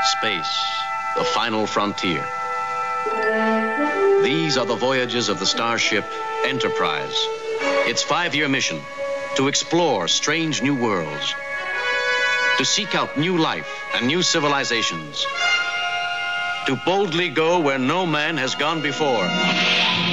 Space, the final frontier. These are the voyages of the starship Enterprise. Its 5-year mission, to explore strange new worlds, to seek out new life and new civilizations, to boldly go where no man has gone before.